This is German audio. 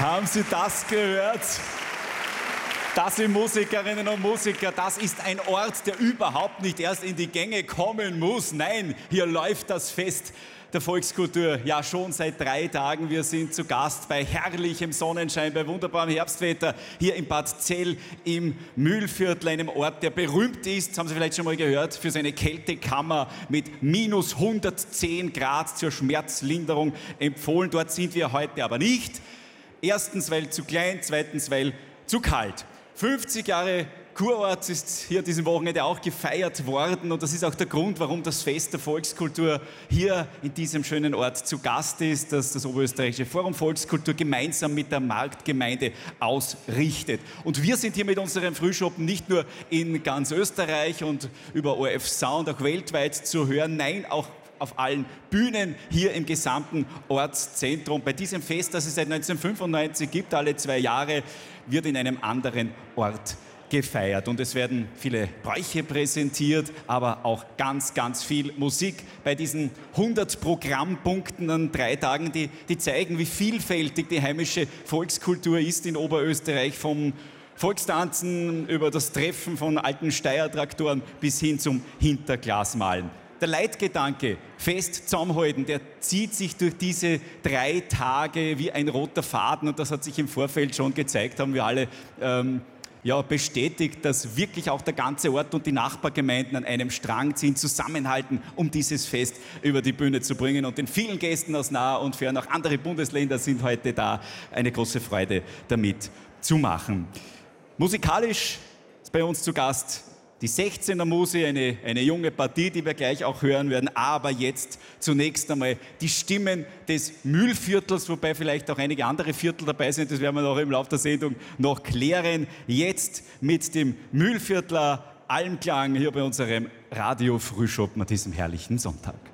Haben Sie das gehört? Das sind Musikerinnen und Musiker, das ist ein Ort, der überhaupt nicht erst in die Gänge kommen muss. Nein, hier läuft das Fest der Volkskultur ja schon seit 3 Tagen. Wir sind zu Gast bei herrlichem Sonnenschein, bei wunderbarem Herbstwetter hier in Bad Zell im Mühlviertel, einem Ort, der berühmt ist, das haben Sie vielleicht schon mal gehört, für seine Kältekammer mit minus 110 Grad zur Schmerzlinderung empfohlen. Dort sind wir heute aber nicht. Erstens, weil zu klein, zweitens, weil zu kalt. 50 Jahre Kurort ist hier diesem Wochenende auch gefeiert worden und das ist auch der Grund, warum das Fest der Volkskultur hier in diesem schönen Ort zu Gast ist, das das Oberösterreichische Forum Volkskultur gemeinsam mit der Marktgemeinde ausrichtet. Und wir sind hier mit unserem Frühschoppen nicht nur in ganz Österreich und über ORF Sound auch weltweit zu hören, nein, auch auf allen Bühnen hier im gesamten Ortszentrum. Bei diesem Fest, das es seit 1995 gibt, alle 2 Jahre, wird in einem anderen Ort gefeiert. Und es werden viele Bräuche präsentiert, aber auch ganz, ganz viel Musik. Bei diesen 100 Programmpunkten an 3 Tagen, die zeigen, wie vielfältig die heimische Volkskultur ist in Oberösterreich, vom Volkstanzen über das Treffen von alten Steiertraktoren bis hin zum Hinterglasmalen. Der Leitgedanke, fest zusammenhalten, der zieht sich durch diese 3 Tage wie ein roter Faden und das hat sich im Vorfeld schon gezeigt, haben wir alle bestätigt, dass wirklich auch der ganze Ort und die Nachbargemeinden an einem Strang ziehen, zusammenhalten, um dieses Fest über die Bühne zu bringen. Und den vielen Gästen aus nah und fern, auch andere Bundesländer sind heute da, eine große Freude damit zu machen. Musikalisch ist bei uns zu Gast die 16er Musi, eine junge Partie, die wir gleich auch hören werden, aber jetzt zunächst einmal die Stimmen des Mühlviertels, wobei vielleicht auch einige andere Viertel dabei sind, das werden wir noch im Laufe der Sendung noch klären. Jetzt mit dem Mühlviertler Almklang hier bei unserem Radio Frühschoppen an diesem herrlichen Sonntag.